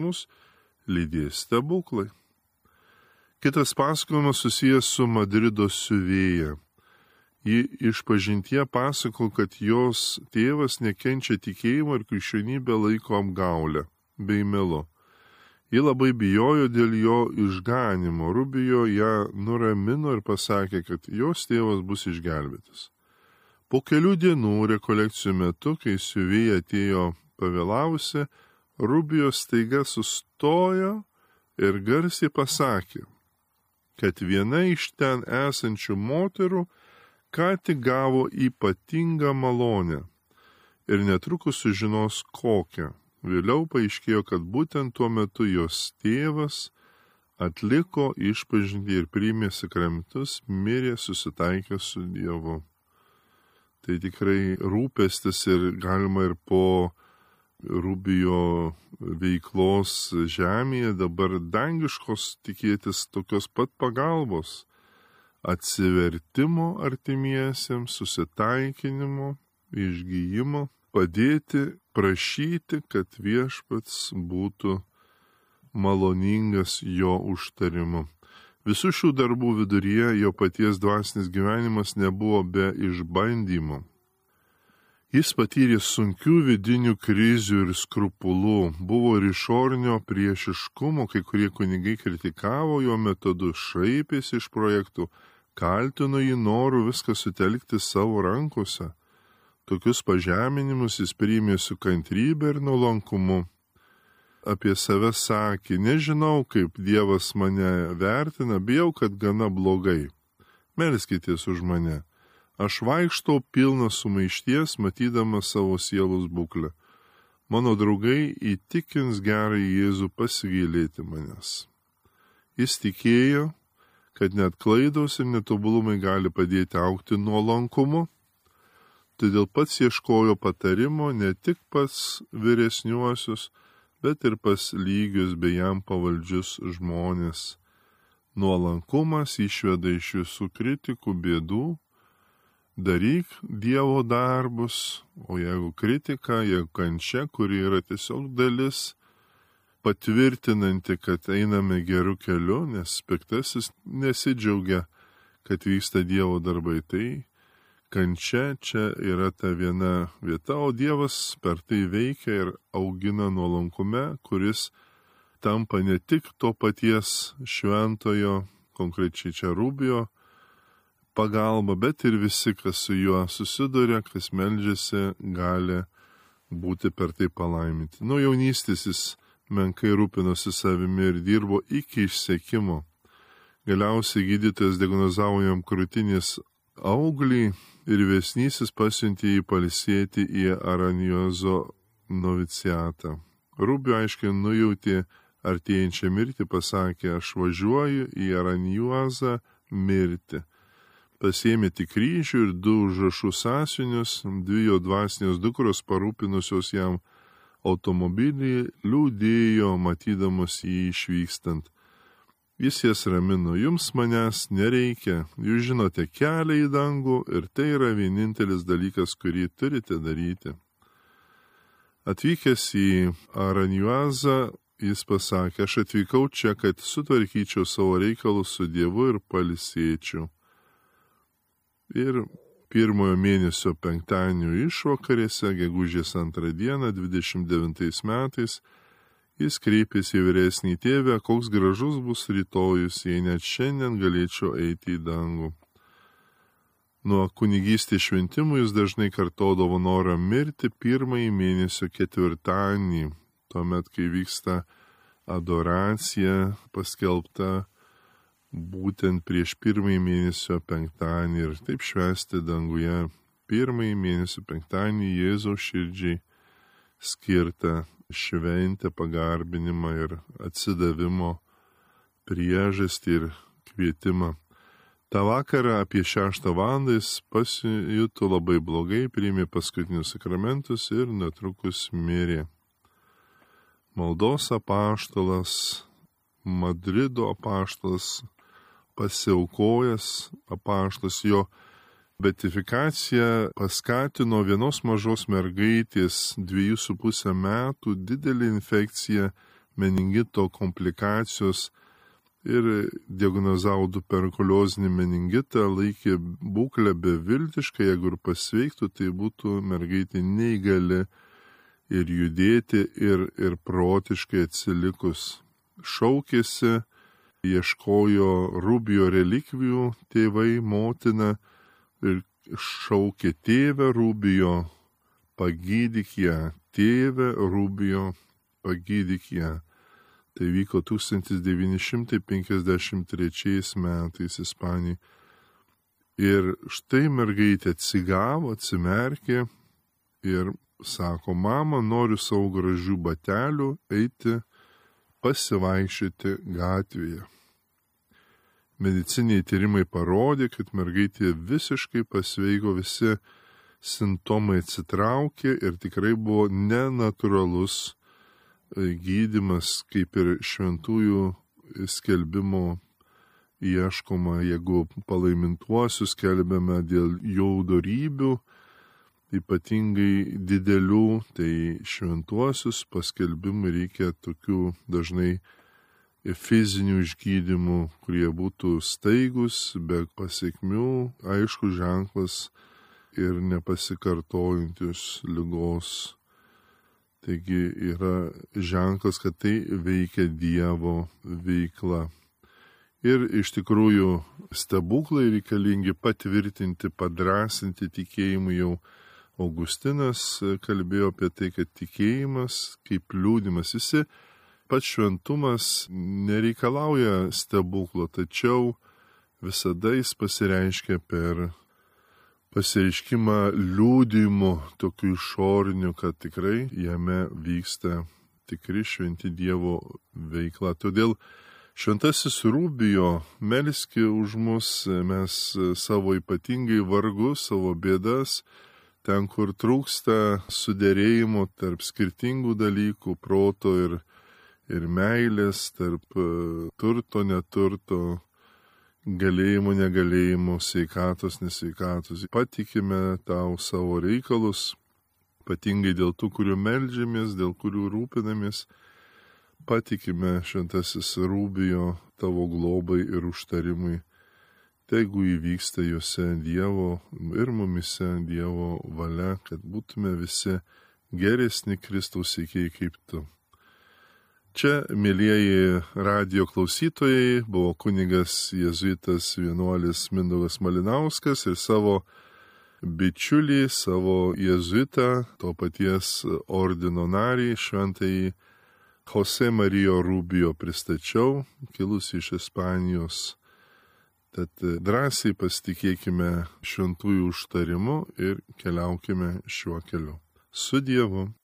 mus lydės stebuklai. Kitas pasakojimas susijęs su Madrido siuvėja. Ji išpažintie pasako, kad jos tėvas nekenčia tikėjimo ir krikščionybę laiko apgaulę bei melu. Ji labai bijojo dėl jo išganimo. Rubijo ją nuramino ir pasakė, kad jos tėvas bus išgelbėtas. Po kelių dienų rekolekcijų metu, kai siuvėja atėjo pavėlavusi, Rubijo staiga sustojo ir garsiai pasakė, kad viena iš ten esančių moterų ką tik gavo ypatingą malonę ir netrukus sužinos kokią. Vėliau paaiškėjo, kad būtent tuo metu jos tėvas atliko išpažintį ir priėmė sakramentus, mirė susitaikęs su Dievu. Tai tikrai rūpestis ir galima ir po Rubijo veiklos žemėje dabar dangiškos tikėtis tokios pat pagalbos, atsivertimo artimiesiems, susitaikinimo, išgyjimo, padėti, prašyti, kad viešpats būtų maloningas jo užtarimu. Visų šių darbų viduryje jo paties dvasinis gyvenimas nebuvo be išbandymų. Jis patyrė sunkių vidinių krizių ir skrupulų, buvo ir išorinio priešiškumo, kai kurie kunigai kritikavo jo metodus, šaipėsi iš projektų, kaltino jį noru viską sutelkti savo rankose. Tokius pažeminimus jis priėmė su kantrybė ir nuolankumu. Apie save sakė, nežinau, kaip Dievas mane vertina, bijau, kad gana blogai. Melskitės už mane. Aš vaikštau pilnas sumaišties, matydamas savo sielos būklę. Mano draugai įtikins gerąjį Jėzų pasigailėti manęs. Jis tikėjo, kad net klaidos ir netobulumai gali padėti augti nuolankumu, todėl pats ieškojo patarimo ne tik pas vyresniuosius, bet ir pas lygius bei jam pavaldžius žmonės. Nuolankumas išveda iš visų kritikų bėdų. Daryk Dievo darbus, o jeigu kritika, jeigu kančia, kuri yra tiesiog dalis patvirtinanti, kad einame geru keliu, nes piktasis nesidžiaugia, kad vyksta Dievo darbai, tai kančia čia yra ta viena vieta, o Dievas per tai veikia ir augina nuolankume, kuris tampa ne tik to paties šventojo, konkrečiai čia Rubijo, pagalba, bet ir visi, kas su juo susiduria, kas meldžiasi, gali būti per tai palaiminti. Nuo jaunystės jis menkai rūpinosi savimi ir dirbo iki išsekimo. Galiausiai gydytojas diagnozavo jam krūtinės auglį ir vyresnysis pasiuntė jį pailsėti į Aranjuozo noviciatą. Rubio aiškiai nujautė artėjančią mirtį, pasakė, aš važiuoju į Aranjuozą mirti. Pasėmė tik kryžių ir 2 užrašų sąsiuvinius, 2 jo dvasinės dukros parūpinusios jam automobilį, liūdėjo, matydamos jį išvykstant. Jis jas ramino, jums manęs nereikia, jūs žinote kelią į dangų ir tai yra vienintelis dalykas, kurį turite daryti. Atvykęs į Aranjuozą, jis pasakė, aš atvykau čia, kad sutvarkyčiau savo reikalus su Dievu ir pailsėčiau. Ir 1 mėnesio penktadienio išvakarėse, gegužės 2 dieną, 29 metais, jis kreipėsi į vyresnį tėvę, koks gražus bus rytojus, jei net šiandien galėčiau eiti į dangų. Nuo kunigystės šventimų jis dažnai kartodavo norą mirti 1 mėnesio ketvirtadienį, tuomet, kai vyksta adoracija paskelbta būtent prieš 1 mėnesio penktadienį ir taip švęsti danguje 1 mėnesio penktadienį Jėzaus širdžiai skirtą šventę, pagarbinimą ir atsidavimo priežastį ir kvietimą. Ta vakarą apie 6 valandą jis pasijuto labai blogai, priėmė paskutinius sakramentus ir netrukus mirė. Maldos apaštalas, Madrido apaštalas, pasiaukojęs apaštalas, jo beatifikacija paskatino vienos mažos mergaitės 2,5 metų didelį infekciją meningito komplikacijos ir diagnozavo tuberkuliozinį meningitą, laikė būklę beviltišką, jeigu ir pasveiktų, tai būtų mergaitė neįgali ir judėti, ir protiškai atsilikus. Šaukėsi, ieškojo Rubio relikvijų tėvai, motina ir šaukė: tėve Rubio, pagydyk ją, tėve Rubio, pagydyk ją. Tai vyko 1953 metais Ispanijai. Ir štai mergaitė atsigavo, atsimerkė ir sako: mama, noriu savo gražių batelių eiti pasivaikščioti gatvėje. Mediciniai tyrimai parodė, kad mergaitė visiškai pasveiko, visi simptomai atsitraukė ir tikrai buvo nenatūralus gydymas, kaip ir šventųjų skelbimo ieškoma, jeigu palaimintuosius skelbiame dėl jų dorybių, ypatingai didelių, tai šventuosius paskelbimui reikia tokių dažnai fizinių išgydymų, kurie būtų staigus, be pasiekmių, aišku ženklas ir nepasikartojantis ligos. Taigi yra ženklas, kad tai veikia Dievo veikla. Ir iš tikrųjų stebuklai reikalingi patvirtinti, padrasinti tikėjimu. Jau Augustinas kalbėjo apie tai, kad tikėjimas kaip liudimas, visi pats šventumas nereikalauja stebuklo, tačiau visada jis pasireiškia per pasireiškimą liudijimu, tokiu išoriniu, kad tikrai jame vyksta tikri šventi Dievo veikla. Todėl šventasis Rubijo, melski už mus, mes savo ypatingai vargus, savo bėdas, ten, kur trūksta suderėjimo tarp skirtingų dalykų, proto ir meilės, tarp turto, neturto, galėjimo, negalėjimo, sveikatos, nesveikatos. Patikime tau savo reikalus, ypatingai dėl tų, kurių meldžiamės, dėl kurių rūpinamės. Patikime šventasis Rubijo tavo globai ir užtarimui. Tegu įvyksta juose Dievo ir mumise Dievo valia, kad būtume visi geresni Kristaus sekėjai kaip tu. Čia, mielieji radijo klausytojai, buvo kunigas jėzuitas vienuolis Mindaugas Malinauskas ir savo bičiulį, savo jėzuitą, to paties ordino narį, šventąjį Jose Marijo Rubijo pristačiau, kilus iš Ispanijos. Tad drąsiai pasitikėkime šventųjų užtarimu ir keliaukime šiuo keliu. Su Dievu.